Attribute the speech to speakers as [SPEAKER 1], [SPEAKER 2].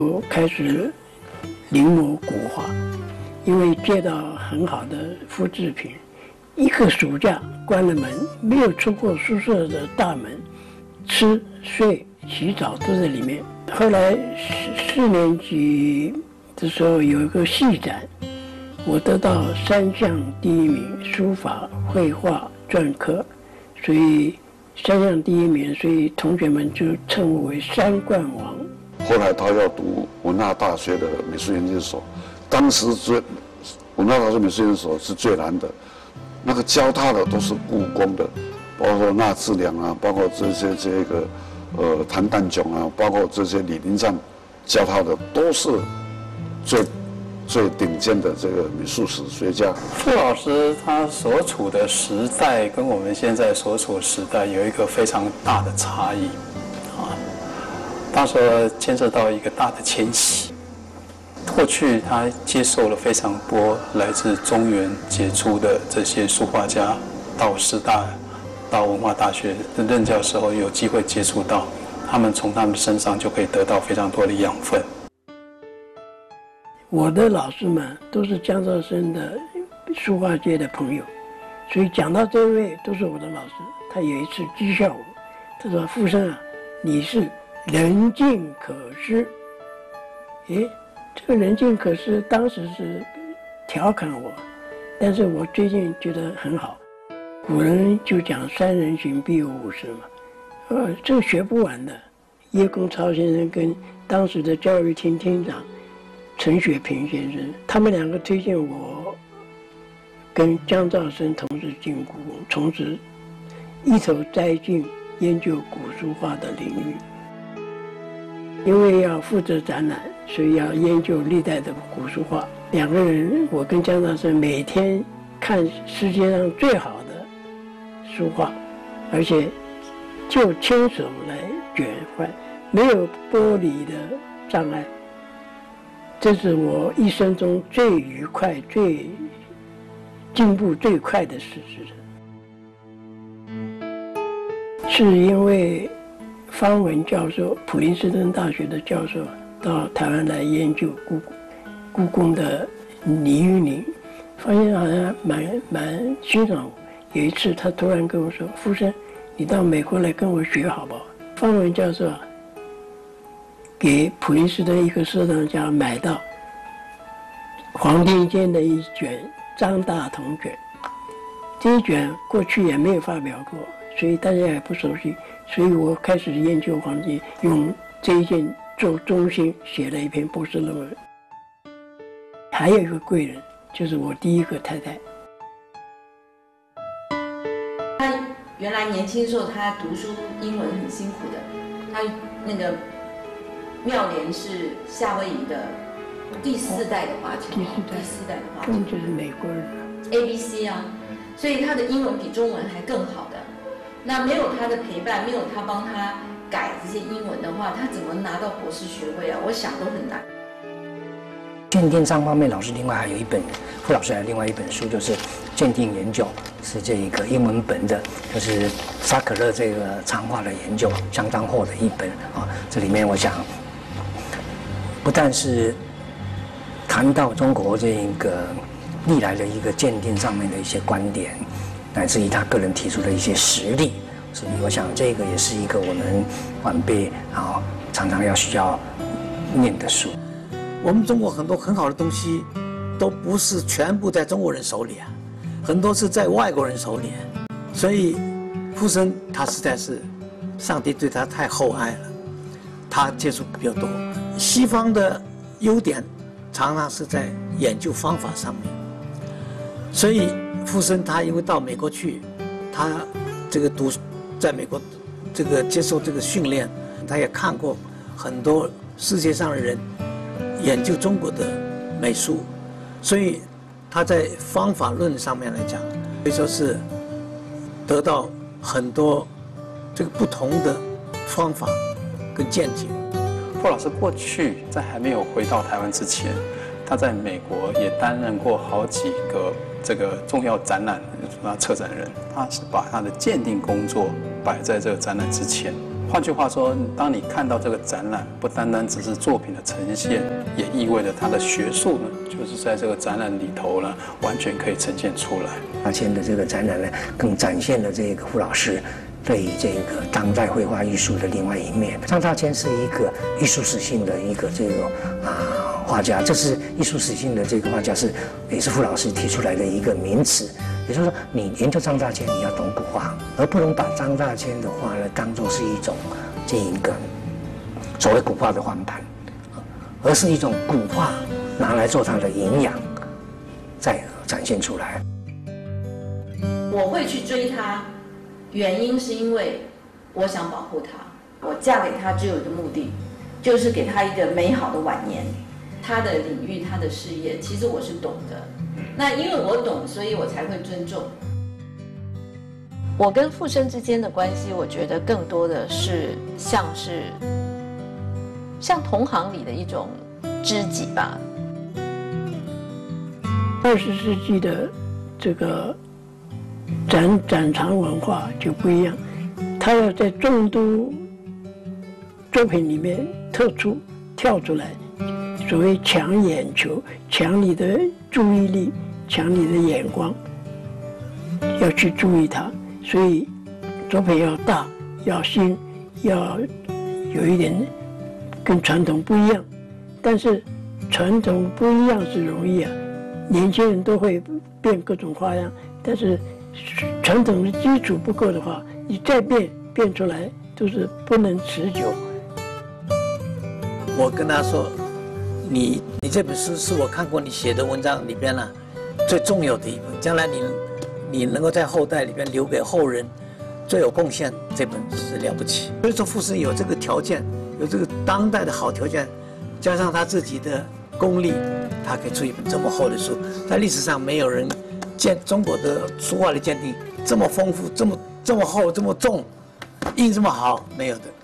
[SPEAKER 1] 我开始临摹国画，因为借到很好的复制品，一个暑假关了门，没有出过宿舍的大门，吃睡洗澡都在里面。后来四年级的时候有一个戏展，我得到3项第1名，书法、绘画、篆刻，所以3项第1名，所以同学们就称我为3冠王。
[SPEAKER 2] 后来他要读文化大学的美术研究所，当时文化大学美术研究所是最难的，那个教他的都是故宫的，包括纳智良啊，包括这个谭旦炯啊，包括这些李林湛教他的都是最顶尖的这个美术史学家。
[SPEAKER 3] 傅老师他所处的时代跟我们现在所处的时代有一个非常大的差异，当时牵涉到一个大的迁徙。过去他接受了非常多来自中原杰出的这些书画家，到师大、到文化大学任教的时候有机会接触到，他们从他们身上就可以得到非常多的养分。
[SPEAKER 1] 我的老师们都是江兆生的书画界的朋友，所以讲到这位都是我的老师。他有一次讥笑我，他说：“傅生啊，你是人尽可施。”这个人尽可施当时是调侃我，但是我最近觉得很好。古人就讲3人行必有5失嘛，这个学不完的。叶公超先生跟当时的教育厅厅长陈雪平先生，他们2个推荐我跟江兆生同时进故宫，从此一头栽进研究古书画的领域。因为要负责展览，所以要研究历代的古书画。2个人，我跟江兆生每天看世界上最好的书画，而且就亲手来卷换，没有剥离的障碍。这是我一生中最愉快、最进步最快的事情。是因为方文教授，普林斯顿大学的教授，到台湾来研究故宫的倪玉玲，发现好像蛮欣赏我。有一次他突然跟我说：“傅生，你到美国来跟我学好不好？”方文教授给普林斯顿一个收藏家买到黄庭坚的一卷张大同卷，这一卷过去也没有发表过，所以大家也不熟悉，所以我开始研究黄庭，用这一件做中心写了一篇博士论文。还有一个贵人，就是我第一个太太。
[SPEAKER 4] 他原来年轻的时候，他读书英文很辛苦的，他那个妙莲是夏威夷的第4代的华侨，第四代的华侨，
[SPEAKER 1] 就是美国人
[SPEAKER 4] ABC 啊，所以他的英文比中文还更好的。那没有他的陪伴，没有他帮他改这些英文的话，他怎么拿到博士学位啊？我想都很难。
[SPEAKER 5] 鉴定上方面，老师另外还有一本，傅老师还有另外一本书，就是鉴定研究，是这个英文本的，就是沙可勒这个长画的研究，相当厚的一本啊。这里面我想，不但是谈到中国这个历来的一个鉴定上面的一些观点，乃至于他个人提出的一些实例，所以我想这个也是一个我们晚辈常常需要念的书。
[SPEAKER 6] 我们中国很多很好的东西，都不是全部在中国人手里啊，很多是在外国人手里。所以，傅生他实在是，上帝对他太厚爱了，他接触比较多。西方的优点，常常是在研究方法上面。所以，傅生他因为到美国去，他这个在美国这个接受这个训练，他也看过很多世界上的人研究中国的美术，所以他在方法论上面来讲，可以说是得到很多这个不同的方法跟见解。
[SPEAKER 3] 傅老师过去在还没有回到台湾之前，他在美国也担任过好几个这个重要展览的策展人，他是把他的鉴定工作摆在这个展览之前。 换句话说，当你看到这个展览，不单单只是作品的呈现，也意味着它的学术呢，就是在这个展览里头呢，完全可以呈现出来。
[SPEAKER 5] 张大千的这个展览呢，更展现了这个傅老师对这个当代绘画艺术的另外一面。张大千是一个艺术史性的一个这个画家，这是艺术史性的这个画家也是傅老师提出来的一个名词。也就是说，你研究张大千，你要懂古画，而不能把张大千的画呢当作是一种这一个所谓古画的翻版，而是一种古画拿来做它的营养，再展现出来。
[SPEAKER 4] 我会去追他，原因是因为我想保护他。我嫁给他只有一个目的，就是给他一个美好的晚年。他的领域，他的事业，其实我是懂的。那因为我懂，所以我才会尊重。我跟傅声之间的关系，我觉得更多的是像同行里的一种知己吧。
[SPEAKER 1] 20世纪的这个展藏文化就不一样，它要在众多作品里面跳出来，所谓抢眼球，抢你的注意力，抢你的眼光，要去注意它。所以作品要大，要新，要有一点跟传统不一样。但是传统不一样是容易啊，年轻人都会变各种花样，但是传统的基础不够的话，你再变出来都是不能持久。
[SPEAKER 6] 我跟他说，你这本书是我看过你写的文章里边最重要的一本，将来你能够在后代里边留给后人最有贡献，这本是了不起。所以说傅声有这个条件，有这个当代的好条件，加上他自己的功力，他可以出一本这么厚的书。在历史上没有人中国的书画的鉴定这么丰富，这么厚，这么重，印这么好，没有的。